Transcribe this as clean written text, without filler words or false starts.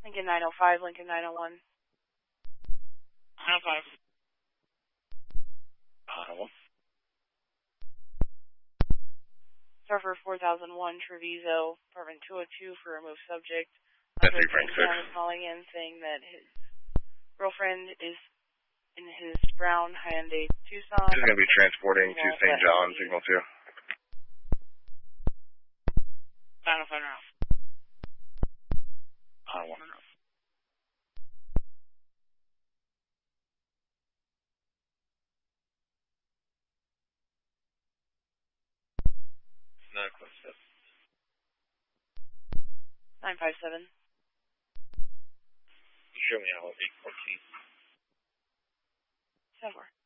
Lincoln 905, Lincoln 901. 905. 101. Surfer 4001, Treviso, apartment 202 for removed subject. That's Frank 6. Is calling in saying that his girlfriend is in his brown Hyundai Tucson. This is going to be transporting to St. John, signal 2. 905 now. 101 now. Not close to 957. Show me how 814. 74.